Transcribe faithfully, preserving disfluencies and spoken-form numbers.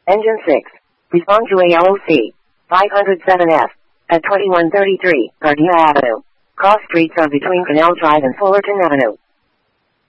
Engine six. Respond to A L O C. five oh seven F. At twenty-one thirty-three, Gardena Avenue. Cross streets are between Canal Drive and Fullerton Avenue.